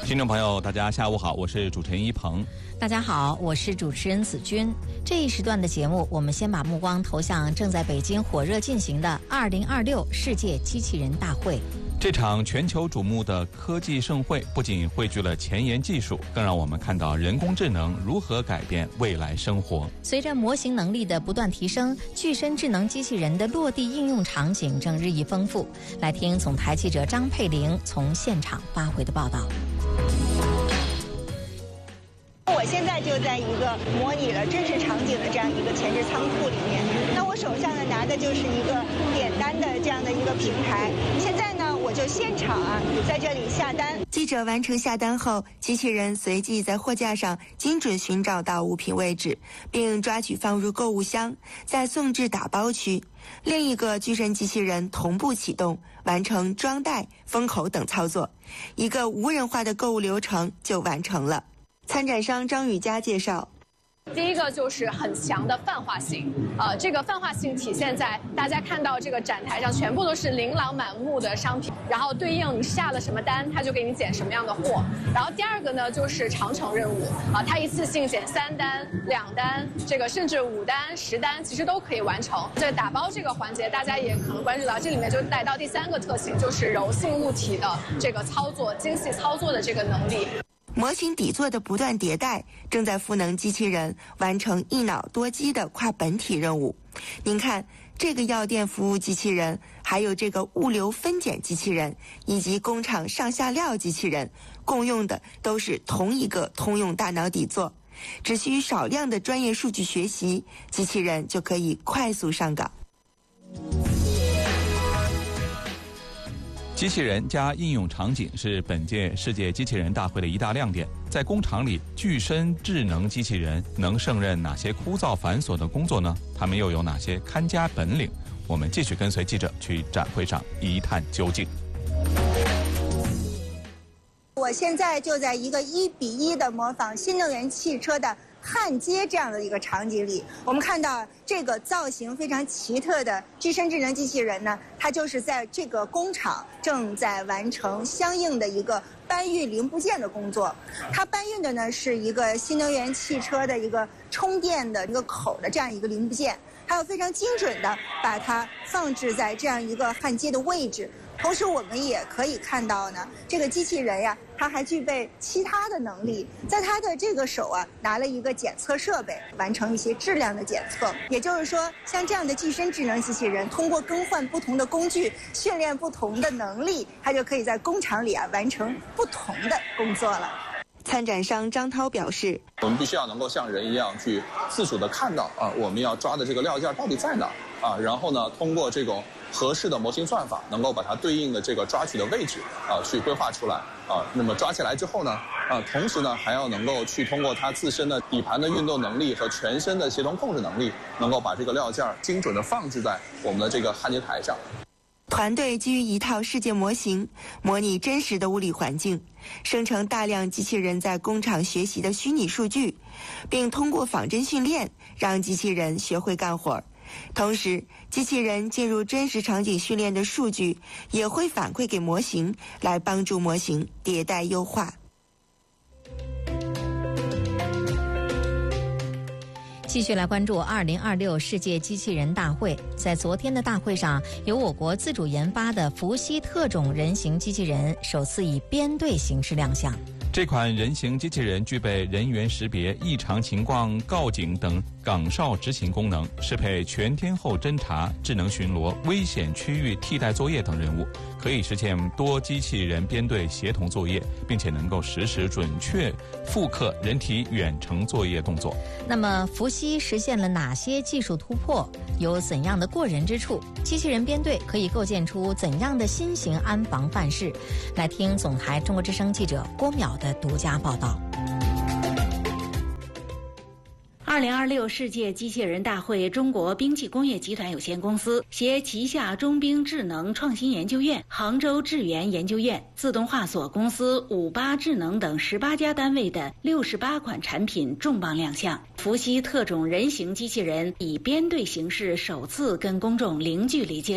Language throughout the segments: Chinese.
听众朋友，大家下午好，我是主持人一鹏。 大家好，我是主持人子君。这一时段的节目，我们先把目光投向正在北京火热进行的2026世界机器人大会。 这场全球瞩目的科技盛会，不仅汇聚了前沿技术，更让我们看到人工智能如何改变未来生活。 随着模型能力的不断提升，具身智能机器人的落地应用场景正日益丰富。来听总台记者张佩玲从现场发回的报道。 我现在就在一个模拟了真实场景的这样一个前置仓库里面。那我手上呢拿的就是一个点单的这样的一个平台。现在呢，我就现场在这里下单。 记者完成下单后，机器人随即在货架上精准寻找到物品位置，并抓取放入购物箱，再送至打包区。另一个具身机器人同步启动，完成装袋、封口等操作，一个无人化的购物流程就完成了。参展商张雨佳介绍， 第一个就是很强的泛化性，这个泛化性体现在大家看到这个展台上全部都是琳琅满目的商品，然后对应你下了什么单，它就给你捡什么样的货。然后第二个呢就是长程任务，它一次性捡3单、2单，这个甚至5单、10单，其实都可以完成。在打包这个环节，大家也可能关注到，这里面就带到第3个特性，就是柔性物体的这个操作、精细操作的这个能力。 模型底座的不断迭代，正在赋能机器人完成一脑多机的跨本体任务。您看，这个药店服务机器人，还有这个物流分拣机器人，以及工厂上下料机器人，共用的都是同一个通用大脑底座，只需少量的专业数据学习，机器人就可以快速上岗。 机器人加应用场景是本届世界机器人大会的一大亮点。在工厂里，具身智能机器人能胜任哪些枯燥繁琐的工作呢？它们又有哪些看家本领？我们继续跟随记者去展会上一探究竟。 我现在就在一个1:1的模仿新能源汽车的焊接这样的一个场景里，我们看到这个造型非常奇特的具身智能机器人呢，它就是在这个工厂正在完成相应的一个搬运零部件的工作。它搬运的呢是一个新能源汽车的一个充电的一个口的这样一个零部件，还有非常精准的把它放置在这样一个焊接的位置。同时我们也可以看到呢，这个机器人呀，它还具备其他的能力，在它的这个手拿了一个检测设备，完成一些质量的检测。也就是说，像这样的具身智能机器人，通过更换不同的工具，训练不同的能力，它就可以在工厂里完成不同的工作了。 参展商张涛表示， 我们必须要能够像人一样去自主的看到我们要抓的这个料件到底在哪然后呢，通过这种合适的模型算法，能够把它对应的这个抓取的位置去规划出来那么抓起来之后呢同时呢还要能够去通过它自身的底盘的运动能力和全身的协同控制能力，能够把这个料件精准的放置在我们的这个焊接台上。 团队基于一套世界模型，模拟真实的物理环境，生成大量机器人在工厂学习的虚拟数据，并通过仿真训练让机器人学会干活。同时，机器人进入真实场景训练的数据也会反馈给模型，来帮助模型迭代优化。 继续来关注2026世界机器人大会。在昨天的大会上，由我国自主研发的伏羲特种人形机器人首次以编队形式亮相。 这款人形机器人具备人员识别、异常情况告警等岗哨执行功能，适配全天候侦查、智能巡逻、危险区域替代作业等任务，可以实现多机器人编队协同作业，并且能够实时准确复刻人体远程作业动作。 那么伏羲实现了哪些技术突破？有怎样的过人之处？机器人编队可以构建出怎样的新型安防范式？来听总台中国之声记者郭淼的独家报道。 2026世界机器人大会，中国兵器工业集团有限公司携旗下中兵智能创新研究院、杭州智源研究院、自动化所公司、58智能等18家单位的68款产品重磅亮相。伏羲特种人形机器人以编队形式首次跟公众零距离接触。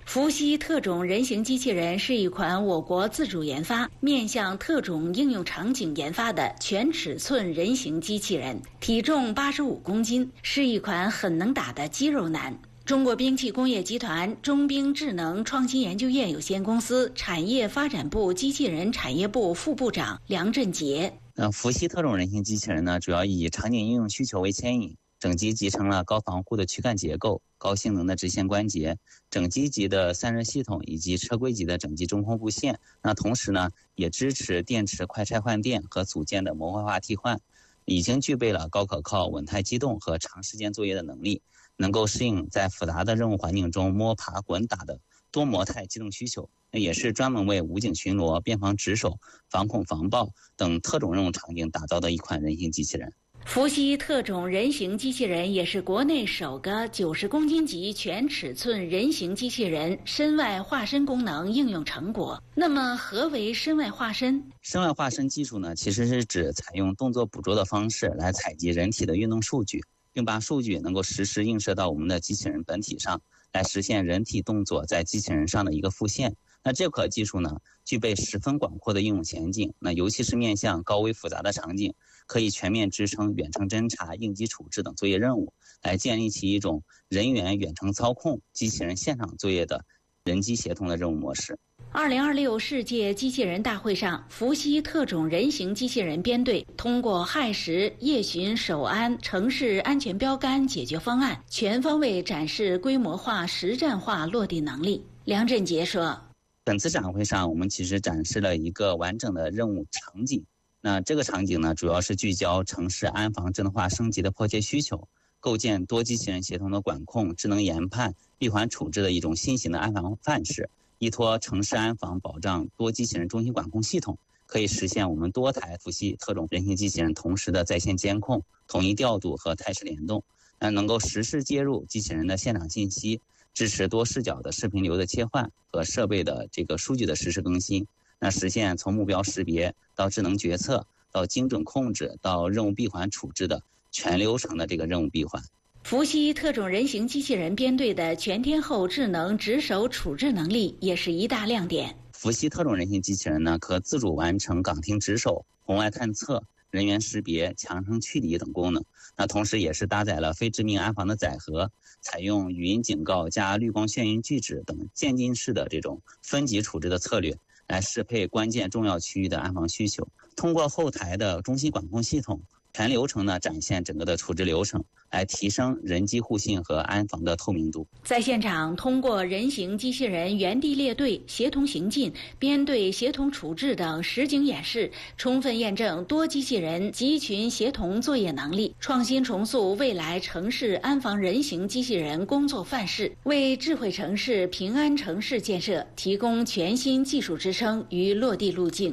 伏羲特种人形机器人是一款我国自主研发、面向特种应用场景研发的全尺寸人形机器人，体重85公斤，是一款很能打的肌肉男。中国兵器工业集团中兵智能创新研究院有限公司产业发展部机器人产业部副部长梁振杰。 伏羲特种人形机器人呢，主要以场景应用需求为牵引，整机集成了高防护的躯干结构、高性能的直线关节、整机级的散热系统以及车规级的整机中控部线。那同时呢，也支持电池快拆换电和组件的模块化替换，已经具备了高可靠、稳态机动和长时间作业的能力，能够适应在复杂的任务环境中摸爬滚打的多模态机动需求。也是专门为武警巡逻、边防值守、防恐防爆等特种任务场景打造的一款人形机器人。 伏羲特种人形机器人也是国内首个90公斤级全尺寸人形机器人身外化身功能应用成果。那么何为身外化身？ 身外化身技术呢，其实是指采用动作捕捉的方式来采集人体的运动数据，并把数据能够实时映射到我们的机器人本体上，来实现人体动作在机器人上的一个复现。那这款技术呢，具备十分广阔的应用前景，那尤其是面向高危复杂的场景，可以全面支撑远程侦察、应急处置等作业任务，来建立起一种人员远程操控、机器人现场作业的人机协同的任务模式。 2026世界机器人大会上，伏羲特种人形机器人编队通过亥时、夜巡、守安、城市安全标杆解决方案，全方位展示规模化、实战化落地能力。梁振杰说， 本次展会上，我们其实展示了一个完整的任务场景。那这个场景呢，主要是聚焦城市安防智能化升级的迫切需求，构建多机器人协同的管控、智能研判、闭环处置的一种新型的安防范式，依托城市安防保障多机器人中心管控系统，可以实现我们多台伏羲特种人形机器人同时的在线监控、统一调度和态势联动，能够实时接入机器人的现场信息，支持多视角的视频流的切换和设备的这个数据的实时更新，那实现从目标识别到智能决策到精准控制到任务闭环处置的全流程的这个任务闭环。 伏羲特种人形机器人编队的全天候智能值守处置能力也是一大亮点。 伏羲特种人形机器人呢，可自主完成岗亭值守、红外探测、人员识别、强声驱离等功能。那同时也是搭载了非致命安防的载荷，采用语音警告加绿光眩晕拒止等渐进式的这种分级处置的策略，来适配关键重要区域的安防需求。通过后台的中心管控系统，全流程呢展现整个的处置流程，来提升人机互信和安防的透明度。 在现场，通过人形机器人原地列队、协同行进、编队协同处置等实景演示，充分验证多机器人集群协同作业能力，创新重塑未来城市安防人形机器人工作范式，为智慧城市、平安城市建设提供全新技术支撑与落地路径。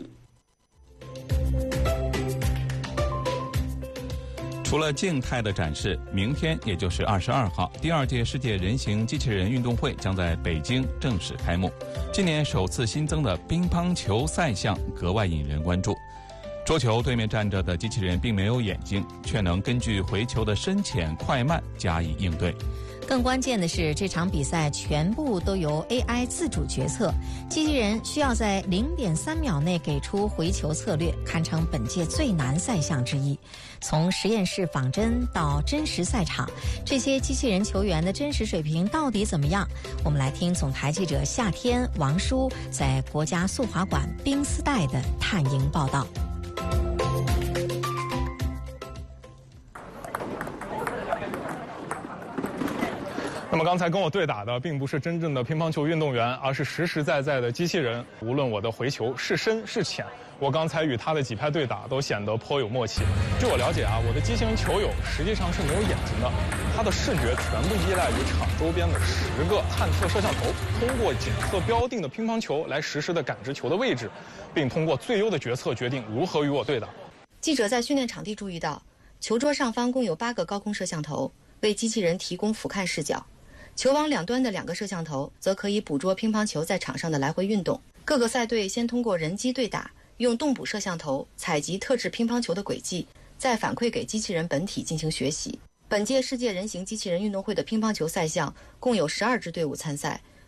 除了静态的展示，明天也就是22号，第2届世界人形机器人运动会将在北京正式开幕。今年首次新增的乒乓球赛项格外引人关注。桌球对面站着的机器人并没有眼睛，却能根据回球的深浅快慢加以应对。 更关键的是，这场比赛全部都由 AI 自主决策，机器人需要在0.3秒内给出回球策略，堪称本届最难赛项之一。从实验室仿真到真实赛场，这些机器人球员的真实水平到底怎么样？我们来听总台记者夏天、王舒在国家速滑馆冰丝带的探营报道。 那么刚才跟我对打的并不是真正的乒乓球运动员，而是实实在在的机器人。无论我的回球是深是浅，我刚才与他的几拍对打都显得颇有默契。据我了解啊，我的机器人球友实际上是没有眼睛的，他的视觉全部依赖于场周边的10个探测摄像头，通过检测标定的乒乓球来实时的感知球的位置，并通过最优的决策决定如何与我对打。 记者在训练场地注意到，球桌上方共有8个高空摄像头，为机器人提供俯瞰视角。球网两端的2个摄像头则可以捕捉乒乓球在场上的来回运动。各个赛队先通过人机对打，用动捕摄像头采集特制乒乓球的轨迹，再反馈给机器人本体进行学习。本届世界人形机器人运动会的乒乓球赛项共有12支队伍参赛，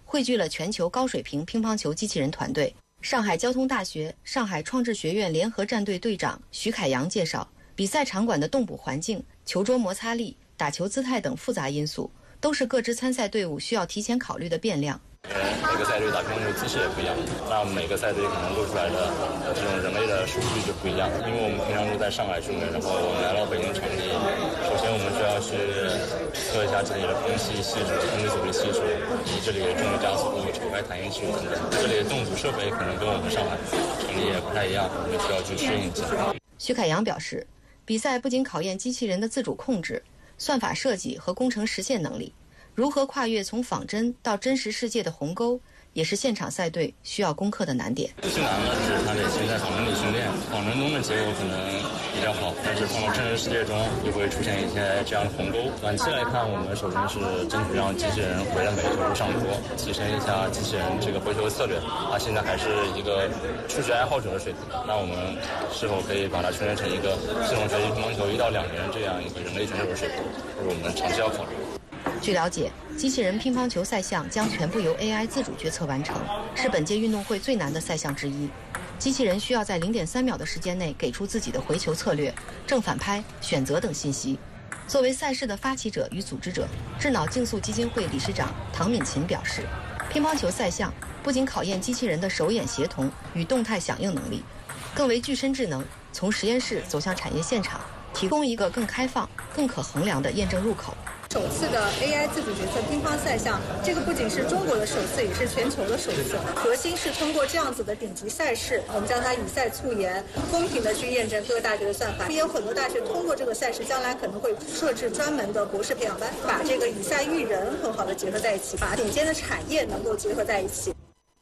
汇聚了全球高水平乒乓球机器人团队。上海交通大学上海创智学院联合战队队长徐凯阳介绍，比赛场馆的动捕环境、球桌摩擦力、打球姿态等复杂因素，都是各支参赛队伍需要提前考虑的变量。 每个赛队打乒乓球姿势也不一样，那每个赛队可能露出来的这种人类的数据就不一样。因为我们平常都在上海训练，然后我们来到北京场地，首先我们需要去测一下这里的空气系数、空气阻力系数，以及这里的重力加速度、球拍弹性系数等等。这里的动捕设备可能跟我们上海场地也不太一样，我们需要去适应一下。 徐凯阳表示，比赛不仅考验机器人的自主控制、算法设计和工程实现能力，如何跨越从仿真到真实世界的鸿沟，也是现场赛队需要攻克的难点。 最难的是他得先在仿真里训练，仿真中的结果可能比较好，但是放到真实世界中就会出现一些这样的鸿沟。短期来看，我们首先是争取让机器人回来每个球上桌，提升一下机器人这个回球策略。他现在还是一个初学爱好者的水平，那我们是否可以把它训练成一个系统学习乒乓球1到2年这样一个人类选手的水平，这是我们长期要考虑。 据了解，机器人乒乓球赛项将全部由 AI 自主决策完成，是本届运动会最难的赛项之一。机器人需要在0.3秒的时间内给出自己的回球策略、正反拍、选择等信息。作为赛事的发起者与组织者，智脑竞速基金会理事长唐敏琴表示，乒乓球赛项不仅考验机器人的手眼协同与动态响应能力，更为具身智能从实验室走向产业现场提供一个更开放、更可衡量的验证入口。 首次的 AI 自主决策乒乓赛项，这个不仅是中国的首次，也是全球的首次。核心是通过这样子的顶级赛事，我们将它以赛促研，公平的去验证各个大学的算法。也有很多大学通过这个赛事，将来可能会设置专门的博士培养班，把这个以赛育人很好的结合在一起，把顶尖的产业能够结合在一起。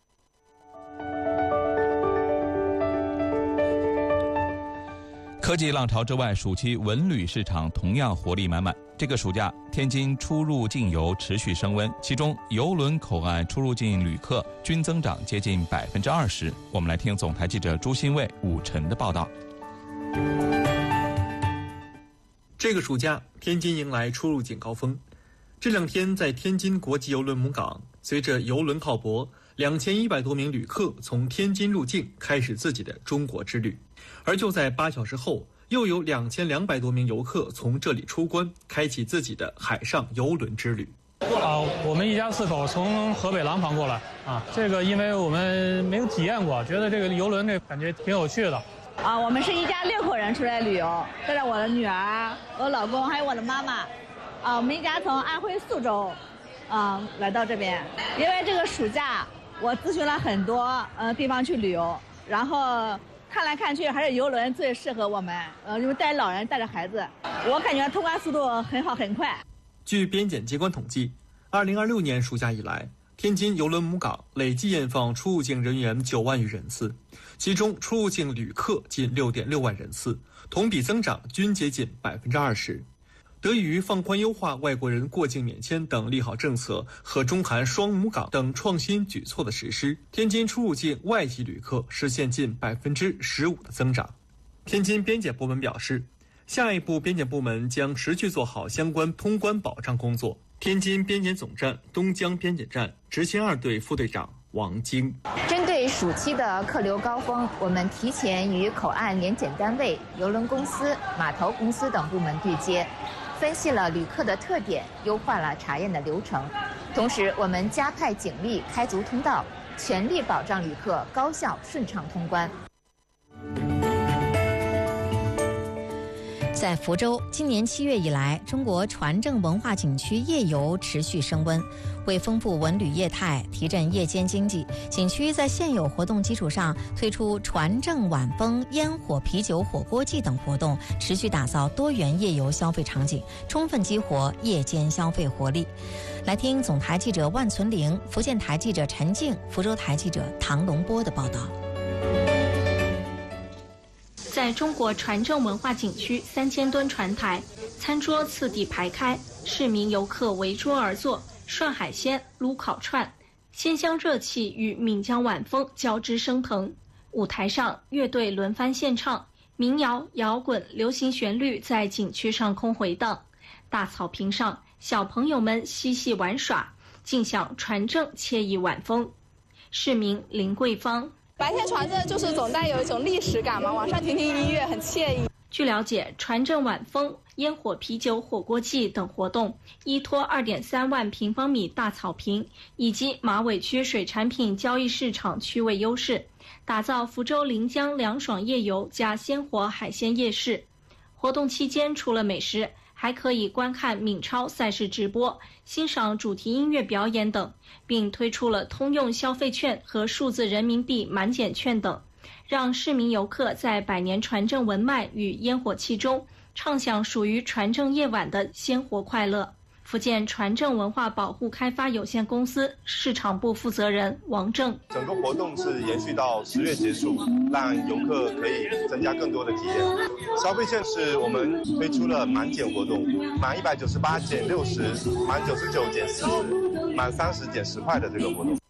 科技浪潮之外，暑期文旅市场同样活力满满。这个暑假，天津出入境游持续升温，其中邮轮口岸出入境旅客均增长接近20%。我们来听总台记者朱新卫、武晨的报道。 这个暑假，天津迎来出入境高峰。这2天在天津国际邮轮母港，随着邮轮靠泊，2100多名旅客从天津入境，开始自己的中国之旅。而就在8小时后，又有2200多名游客从这里出关，开启自己的海上邮轮之旅。 我们一家4口从河北廊坊过来这个因为我们没有体验过，觉得这个邮轮这感觉挺有趣的。 我们是一家6口人出来旅游，带着我的女儿、我老公还有我的妈妈。我们一家从安徽宿州来到这边，因为这个暑假我咨询了很多地方去旅游，然后看来看去还是邮轮最适合我们，因为带老人带着孩子，我感觉通关速度很好很快。 据边检机关统计，2026年暑假以来，天津邮轮母港累计验放出入境人员9万余人次，其中出入境旅客近6.6万人次，同比增长均接近20%。得益于放宽优化外国人过境免签等利好政策和中韩双母港等创新举措的实施，天津出入境外籍旅客实现近15%的增长。天津边检部门表示，下一步边检部门将持续做好相关通关保障工作。天津边检总站东江边检站执勤2队副队长王晶： 针对暑期的客流高峰，我们提前与口岸联检单位、邮轮公司、码头公司等部门对接，分析了旅客的特点，优化了查验的流程。同时，我们加派警力开足通道，全力保障旅客高效顺畅通关。 在福州，今年7月以来，中国船政文化景区夜游持续升温。为丰富文旅业态，提振夜间经济，景区在现有活动基础上推出船政晚风、烟火、啤酒、火锅季等活动，持续打造多元夜游消费场景，充分激活夜间消费活力。来听总台记者万存玲、福建台记者陈静、福州台记者唐龙波的报道。 在中国船政文化景区3000吨船台，餐桌次第排开，市民游客围桌而坐，涮海鲜、撸烤串，鲜香热气与闽江晚风交织升腾。舞台上，乐队轮番献唱，民谣、摇滚、流行旋律在景区上空回荡。大草坪上，小朋友们嬉戏玩耍， 尽享船政惬意晚风。市民林桂芳， 白天船政就是总带有一种历史感嘛，晚上听听音乐很惬意。 据了解，船政晚风、烟火、啤酒、火锅季等活动依托2.3万平方米大草坪以及马尾区水产品交易市场区位优势，打造福州临江凉爽夜游加鲜活海鲜夜市。活动期间除了美食，还可以观看闽超赛事直播、欣赏主题音乐表演等，并推出了通用消费券和数字人民币满减券等，让市民游客在百年船政文脉与烟火气中畅享属于船政夜晚的鲜活快乐。福建船政文化保护开发有限公司市场部负责人王正， 整个活动是延续到10月结束，让游客可以增加更多的体验。消费券是我们推出了满减活动，满198减60，满99减40，满30减10块的这个活动。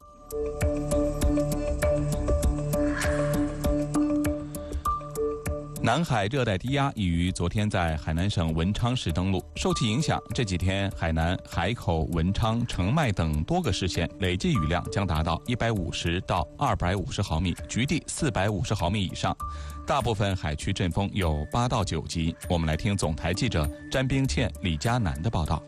南海热带低压已于昨天在海南省文昌市登陆，受其影响，这几天海南、海口、文昌、澄迈等多个市县累计雨量将达到150到250毫米，局地450毫米以上，大部分海区阵风有8到9级。我们来听总台记者詹冰倩、李佳楠的报道。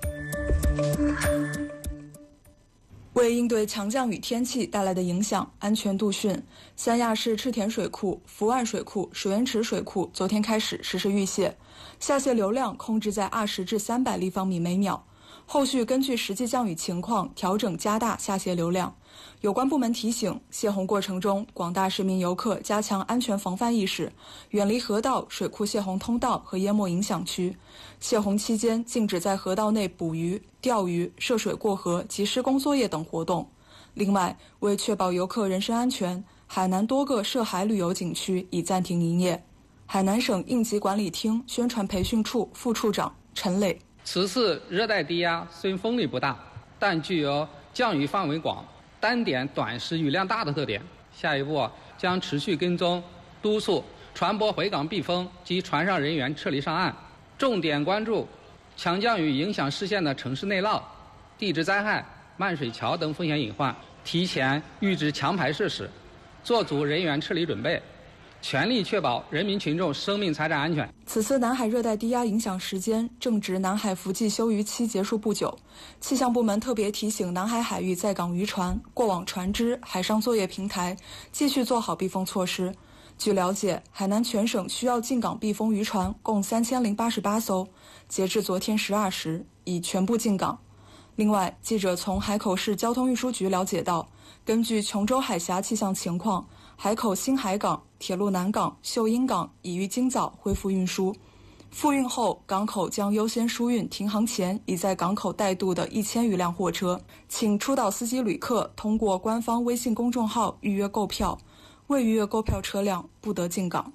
为应对强降雨天气带来的影响，安全度汛，三亚市赤田水库、福岸水库、水源池水库昨天开始实施预泄，下泄流量控制在20至300立方米每秒。后续根据实际降雨情况调整加大下泄流量。有关部门提醒，泄洪过程中，广大市民游客加强安全防范意识，远离河道、水库泄洪通道和淹没影响区。泄洪期间，禁止在河道内捕鱼、钓鱼、涉水过河及施工作业等活动。另外，为确保游客人身安全，海南多个涉海旅游景区已暂停营业。海南省应急管理厅宣传培训处副处长陈磊， 此次热带低压虽风力不大，但具有降雨范围广、单点短时雨量大的特点。下一步将持续跟踪督促船舶回港避风及船上人员撤离上岸，重点关注强降雨影响视线的城市内涝、地质灾害、漫水桥等风险隐患，提前预知强排设施，做足人员撤离准备，全力确保人民群众生命财产安全。 此次南海热带低压影响时间正值南海伏季休渔期结束不久，气象部门特别提醒南海海域在港渔船、过往船只、海上作业平台继续做好避风措施。据了解，海南全省需要进港避风渔船共3088艘，截至昨天12时已全部进港。另外，记者从海口市交通运输局了解到，根据琼州海峡气象情况，海口新海港、铁路南港、秀英港已于今早恢复运输。复运后，港口将优先输运停航前已在港口待渡的1000余辆货车。请出岛司机旅客通过官方微信公众号预约购票，未预约购票车辆不得进港。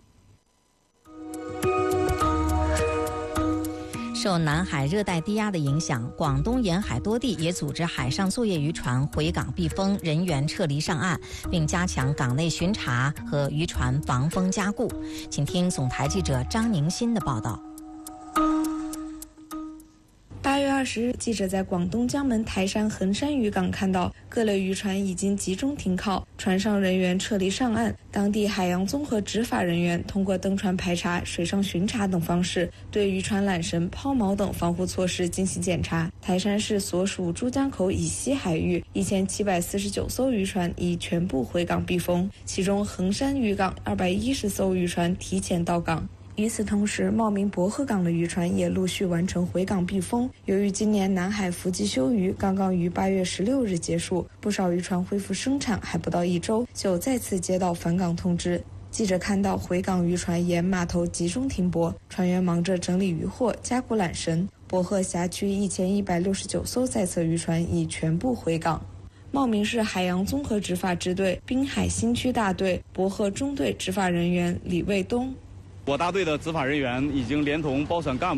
受南海热带低压的影响，广东沿海多地也组织海上作业渔船回港避风，人员撤离上岸，并加强港内巡查和渔船防风加固。请听总台记者张宁新的报道。 8月20日，记者在广东江门台山衡山渔港看到各类渔船已经集中停靠，船上人员撤离上岸。当地海洋综合执法人员通过登船排查、水上巡查等方式，对渔船缆绳、抛锚等防护措施进行检查。台山市所属珠江口以西海域1749艘渔船已全部回港避风，其中衡山渔港210艘渔船提前到港。与此同时，茂名博贺港的渔船也陆续完成回港避风。由于今年南海伏季休渔刚刚于8月16日结束，不少渔船恢复生产还不到1周，就再次接到返港通知。记者看到回港渔船沿码头集中停泊，船员忙着整理渔获、加固缆绳。博贺辖区1169艘在侧渔船已全部回港。茂名市海洋综合执法支队滨海新区大队博贺中队执法人员李卫东， 我大队的执法人员已经连同包船干部